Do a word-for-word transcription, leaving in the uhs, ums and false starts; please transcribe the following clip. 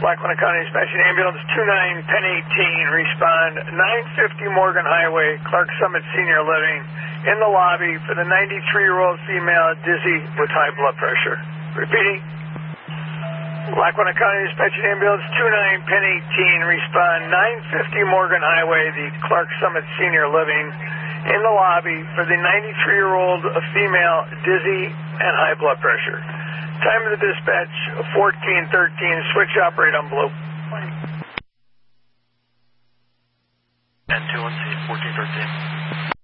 Lackawanna County Dispatching Ambulance two nine, Pen eighteen, respond nine fifty Morgan Highway, Clark Summit Senior Living, in the lobby for the ninety-three-year-old female dizzy with high blood pressure. Repeating. Lackawanna County Dispatching Ambulance two nine, Pen eighteen, respond nine fifty Morgan Highway, the Clark Summit Senior Living, in the lobby for the ninety-three-year-old female dizzy and high blood pressure. Time of the dispatch, fourteen thirteen. Switch operate envelope. N two one C, fourteen thirteen.